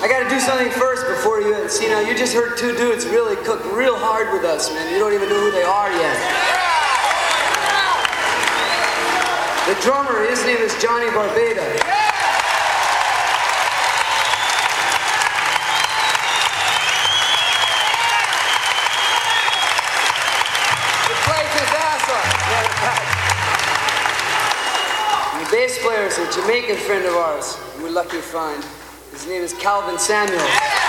I gotta do something first before you see. Now you just heard two dudes really cook real hard with us, man. You don't even know who they are yet. The drummer, his name is Johnny Barbada. The bass player is a Jamaican friend of ours. We're lucky to find. His name is Calvin Samuel.